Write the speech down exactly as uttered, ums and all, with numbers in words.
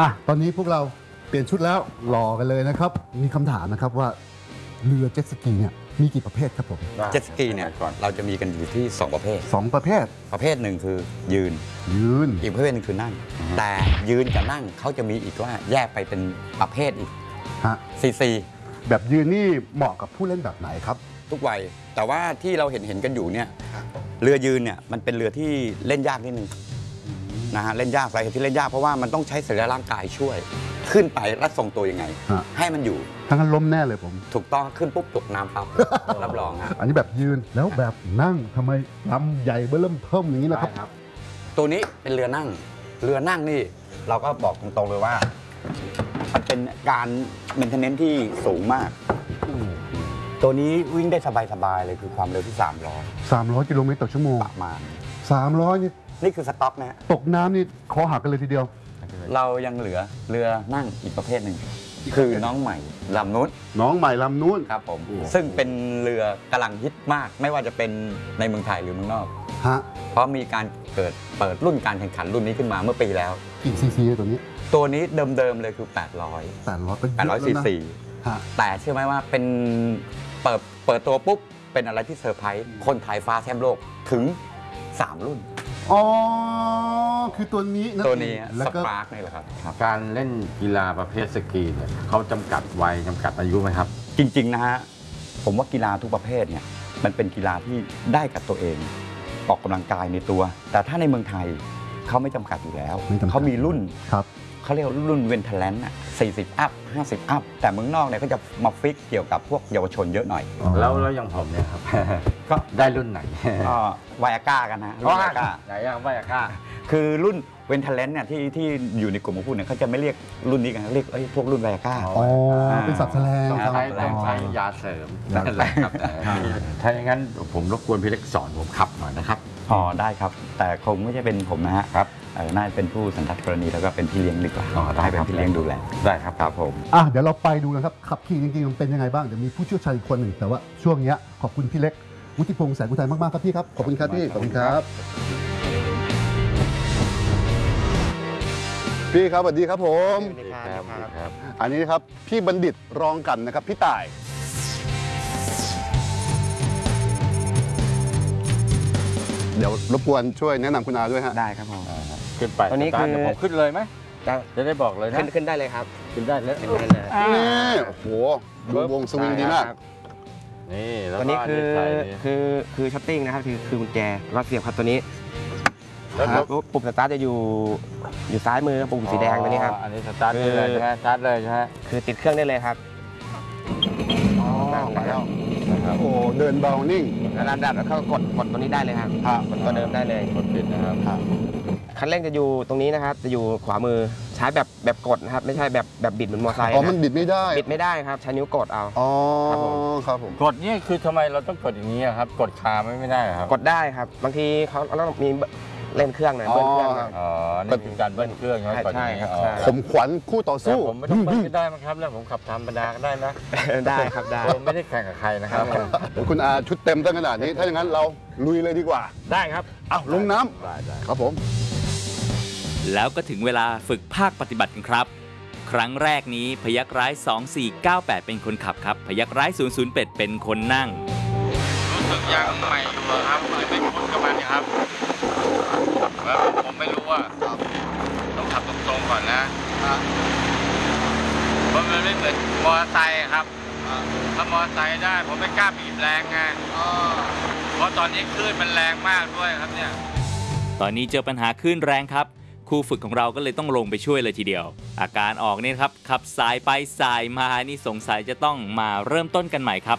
อ่ะตอนนี้พวกเราเปลี่ยนชุดแล้วรอกันเลยนะครับมีคำถามนะครับว่าเรือเจ็ตสกีเนี่ยมีกี่ประเภทครับผมเจ็ตสกีเนี่ยเราจะมีกันอยู่ที่สองประเภทสองประเภทประเภทหนึ่งคือยืนยืนอีกประเภทหนึงคือนั่ง แต่ยืนกับนั่งเขาจะมีอีกว่าแยกไปเป็นประเภทอีกฮะซีซีแบบยืนนี่เหมาะกับผู้เล่นแบบไหนครับทุกวัยแต่ว่าที่เราเห็นเห็นกันอยู่เนี่ยเรือยืนเนี่ยมันเป็นเรือที่เล่นยากนิดนึงนะฮะเล่นยากสาเหตุที่เล่นยากเพราะว่ามันต้องใช้สรีระร่างกายช่วย ขึ้นไปและทรงตัวยังไง ให้มันอยู่ทั้งนั้นล้มแน่เลยผมถูกต้องขึ้นปุ๊บตกน้ำปั๊บ รับรองฮะอันนี้แบบยืนแล้วแบบนั่งทำไมลำใหญ่เบ้อเริ่มเทิมอย่างนี้ล่ะครับตัวนี้เป็นเรือนั่งเรือนั่งนี่เราก็บอกตรงๆเลยว่ามันเป็นการเมนเทนเนนซ์ที่สูงมากตัวนี้วิ่งได้สบายๆเลยคือความเร็วที่สามร้อยสามร้อยกิโลเมตรต่อชั่วโมงประมาณสามร้อยนี่นี่คือสต็อกนะฮะตกน้ำนี่คอหักกันเลยทีเดียวเรายังเหลือเรือนั่งอีกประเภทหนึ่งคือน้องใหม่ลำนู้นน้องใหม่ลำนู้นครับผมซึ่งเป็นเรือกำลังฮิตมากไม่ว่าจะเป็นในเมืองไทยหรือเมืองนอกฮะเพราะมีการเกิดเปิดรุ่นการแข่งขันรุ่นนี้ขึ้นมาเมื่อปีแล้วกี่ซีซีตัวนี้ตัวนี้เดิมๆเลยคือแปดร้อยแปดร้อยก็เยอะแปดร้อยซีซีแต่เชื่อไหมว่าเป็นเปิดเปิดตัวปุ๊บเป็นอะไรที่เซอร์ไพรส์คนไทยฟ้าแชมป์โลกถึงสามรุ่นอ๋อคือตัวนี้นะตัวนี้แล้วก็สปาร์กนี่แหละครับการเล่นกีฬาประเภทสกีเนี่ยเขาจำกัดวัยจำกัดอายุไหมครับจริงๆนะฮะผมว่ากีฬาทุกประเภทเนี่ยมันเป็นกีฬาที่ได้กับตัวเองออกกำลังกายในตัวแต่ถ้าในเมืองไทยเขาไม่จำกัดอยู่แล้วเขามีรุ่นครับเขาเรียกรุ่นเวนเทเลนต์อ่ะสี่สิบอัพห้าสิบอัพแต่เมืองนอกเนี่ยก็จะมาฟิกเกี่ยวกับพวกเยาวชนเยอะหน่อยแล้วแล้วอย่างผมเนี่ยครับก็ได้รุ่นไหนก็วายาก้ากันนะรุ่นวายาก้าไหนอย่างวายาก้าคือรุ่นเวนเทเลนต์เนี่ยที่ที่อยู่ในกลุ่มของพูดเนี่ยเขาจะไม่เรียกรุ่นนี้กันเรียกพวกรุ่นวายาก้าอ๋อเป็นสับแสลงต้องใช้ต้องใช้ยาเสริมนั่นแหละครับถ้าอย่างนั้นผมรบกวนพี่เล็กสอนผมขับหน่อยนะครับอ๋อได้ครับแต่คงไม่ใช่เป็นผมนะฮะครับน่าจะเป็นผู้สันทัดกรณีแล้วก็เป็นพี่เลี้ยงดีกว่าได้เป็นพี่เลี้ยงดูแลได้ครับครับผมอ่ะเดี๋ยวเราไปดูนะครับขับขี่จริงๆมันเป็นยังไงบ้างเดี๋ยวมีผู้เชี่ยวชาญอีกคนหนึ่งแต่ว่าช่วงนี้ขอบคุณพี่เล็กวุฒิพงษ์แสงอุทัยมากๆครับพี่ครับขอบคุณครับพี่ขอบคุณครับพี่ครับสวัสดีครับผมสวัสดีครับอันนี้ครับพี่บัณฑิตรองกันนะครับพี่ต่ายเดี๋ยวรบกวนช่วยแนะนำคุณอาด้วยฮะได้ครับผมขึ้นไปตอนนี้คือผมขึ้นเลยไหมจะได้บอกเลยนะขึ้นขึ้นได้เลยครับขึ้นได้เลยนี่โอ้โหดูวงสวิงดีมากนี่ตัวนี้คือคือคือชัตติ้งนะครับคือคือกุญแจเราเสียบครับตัวนี้ปุ่มสตาร์ทจะอยู่อยู่ซ้ายมือปุ่มสีแดงตัวนี้ครับอันนี้สตาร์ทเลยใช่ไหมสตาร์ทเลยใช่ไหมคือติดเครื่องได้เลยครับนั่งแล้วโอ้เดินเบานิ่งแล้วดับแล้วก็กดกดตัวนี้ได้เลยครับกดตัวเดิมได้เลยกดปิดนะครับคันเร่งจะอยู่ตรงนี้นะครับจะอยู่ขวามือใช้แบบแบบกดนะครับไม่ใช่แบบแบบบิดเหมือนมอเตอร์ไซค์อ๋อมันบิดไม่ได้บิดไม่ได้ครับใช้นิ้วกดเอาอ๋อครับผมกดนี่คือทำไมเราต้องกดอย่างนี้ครับกดคาไม่ไม่ได้ครับกดได้ครับบางทีเขาเราต้องมีเล่นเครื่องหน่อยเบิ้ลเครื่องอ๋อนี่คือการเบิ้ลเครื่องใช่ไหมใช่ครับผมขวัญคู่ต่อสู้ผมไม่ต้องเบิ้ลก็ได้มั้งครับแล้วผมขับธรรมดาก็ได้นะได้ครับได้ผมไม่ได้แข่งกับใครนะครับคุณอาชุดเต็มตั้งขนาดนี้ถ้าอย่างนั้นเราลุยเลยดีกว่าได้ครับอ้าวลงน้ำได้ได้ครับผมแล้วก็ถึงเวลาฝึกภาคปฏิบัติกันครับครั้งแรกนี้พยัคฆ์ร้ายสองสี่เก้าแปดเป็นคนขับครับพยัคฆ์ร้ายศูนย์ศูนย์แปดเป็นคนนั่งรู้สึกยังใหม่อยู่ครับยังไม่คุ้นกับมันครับแล้วผมไม่รู้ว่าต้องขับตรงๆก่อนนะเพราะมันไม่เหมือนมอเตอร์ไซค์ครับถ้ามอเตอร์ไซค์ได้ผมไม่กล้าบีบแรงไงเพราะตอนนี้คลื่นมันแรงมากด้วยครับเนี่ยตอนนี้เจอปัญหาคลื่นแรงครับครูฝึกของเราก็เลยต้องลงไปช่วยเลยทีเดียวอาการออกนี่ครับขับสายไปสายมานี่สงสัยจะต้องมาเริ่มต้นกันใหม่ครับ